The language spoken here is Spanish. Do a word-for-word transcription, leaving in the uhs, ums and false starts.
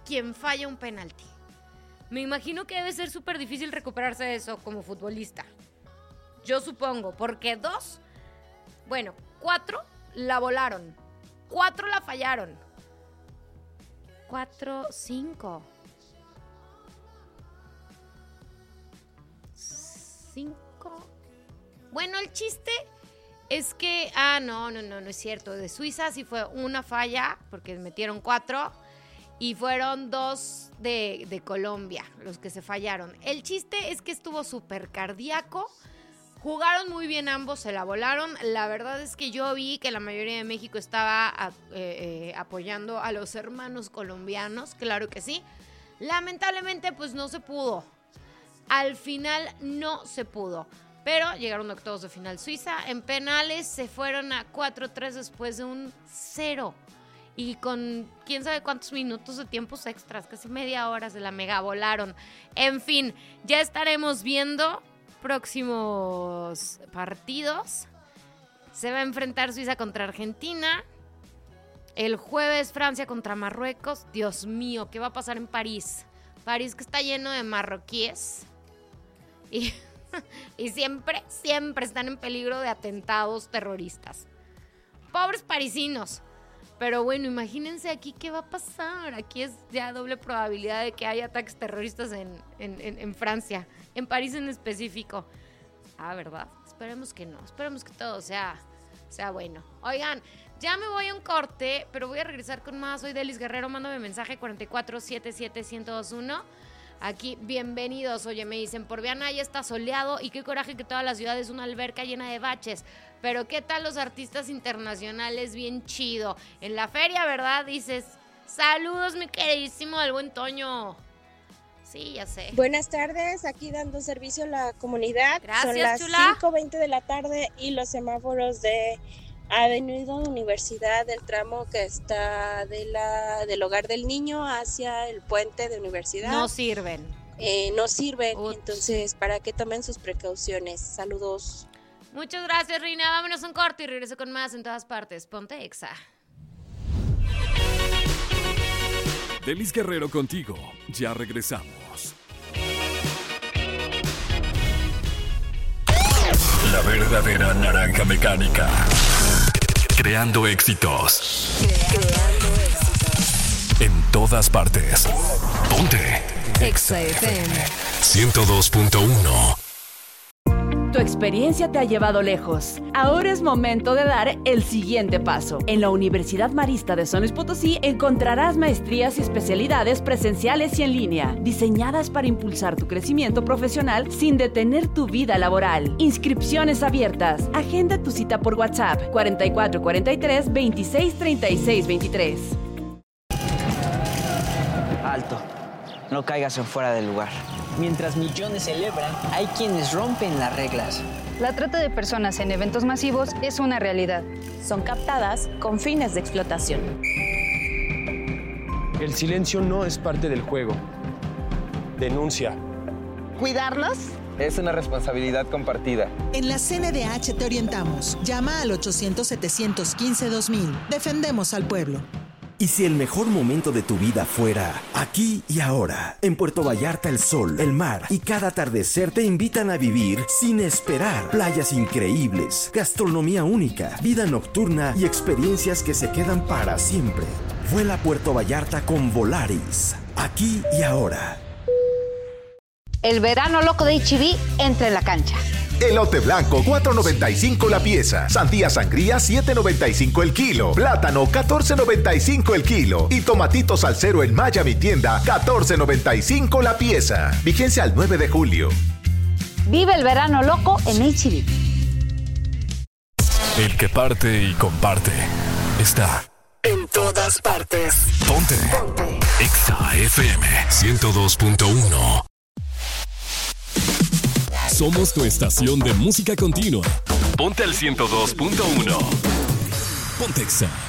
quien falla un penalti. Me imagino que debe ser súper difícil recuperarse de eso como futbolista. Yo supongo, porque dos, bueno, cuatro la volaron. Cuatro la fallaron. Cuatro, cinco. Cinco. Bueno, el chiste es que, ah, no, no, no, no es cierto. De Suiza sí fue una falla, porque metieron cuatro, y fueron dos de, de Colombia los que se fallaron. El chiste es que estuvo súper cardíaco. Jugaron muy bien ambos, se la volaron. La verdad es que yo vi que la mayoría de México estaba eh, eh, apoyando a los hermanos colombianos, claro que sí. Lamentablemente, pues no se pudo. Al final no se pudo. Pero llegaron a octavos de final Suiza. En penales se fueron a cuatro tres después de un cero. Y con quién sabe cuántos minutos de tiempos extras, casi media hora se la mega volaron. En fin, ya estaremos viendo próximos partidos. Se va a enfrentar Suiza contra Argentina. El jueves Francia contra Marruecos. Dios mío, ¿qué va a pasar en París? París que está lleno de marroquíes. Y, y siempre, siempre están en peligro de atentados terroristas. Pobres parisinos. Pero bueno, imagínense aquí qué va a pasar. Aquí es ya doble probabilidad de que haya ataques terroristas en, en, en, en Francia. En París en específico. Ah, ¿verdad? Esperemos que no. Esperemos que todo sea, sea bueno. Oigan, ya me voy a un corte, pero voy a regresar con más. Soy Delis Guerrero. Mándame mensaje cuatro cuatro siete siete uno cero dos uno. Aquí, bienvenidos. Oye, me dicen, por Viana ya está soleado y qué coraje que toda la ciudad es una alberca llena de baches. Pero qué tal los artistas internacionales, bien chido. En la feria, ¿verdad? Dices, saludos mi queridísimo del buen Toño. Sí, ya sé. Buenas tardes, aquí dando servicio a la comunidad. Gracias, Son las chula. cinco veinte de la tarde y los semáforos de Avenida Universidad, del tramo que está de la, del Hogar del Niño hacia el puente de Universidad. No sirven. Eh, no sirven, Uch. Entonces para que tomen sus precauciones. Saludos. Muchas gracias, Rina. Vámonos a un corte y regreso con más en todas partes. Ponte Exa. Delis Guerrero contigo. Ya regresamos. La verdadera naranja mecánica. Creando éxitos. Creando éxitos. En todas partes. Ponte Exa F M ciento dos punto uno. Tu experiencia te ha llevado lejos. Ahora es momento de dar el siguiente paso. En la Universidad Marista de San Luis Potosí encontrarás maestrías y especialidades presenciales y en línea, diseñadas para impulsar tu crecimiento profesional sin detener tu vida laboral. Inscripciones abiertas. Agenda tu cita por WhatsApp cuatro cuatro cuatro tres, veintiséis treinta y seis veintitrés. Alto. No caigas en fuera del lugar. Mientras millones celebran, hay quienes rompen las reglas. La trata de personas en eventos masivos es una realidad. Son captadas con fines de explotación. El silencio no es parte del juego. Denuncia. ¿Cuidarlos? Es una responsabilidad compartida. En la C N D H te orientamos. Llama al ochocientos, setecientos quince, dos mil. Defendemos al pueblo. ¿Y si el mejor momento de tu vida fuera aquí y ahora? En Puerto Vallarta el sol, el mar y cada atardecer te invitan a vivir sin esperar. Playas increíbles, gastronomía única, vida nocturna y experiencias que se quedan para siempre. Vuela a Puerto Vallarta con Volaris. Aquí y ahora. El verano loco de H E B entra en la cancha. Elote blanco, cuatro noventa y cinco la pieza. Sandía sangría, siete noventa y cinco el kilo. Plátano, catorce noventa y cinco el kilo. Y tomatito salsero en Maya Mi Tienda, catorce noventa y cinco la pieza. Vigencia al nueve de julio. Vive el verano loco en H E B. El que parte y comparte está en todas partes. Ponte, Ponte. Exa F M ciento dos punto uno. Somos tu estación de música continua. Ponte al ciento dos punto uno. Ponte Exa.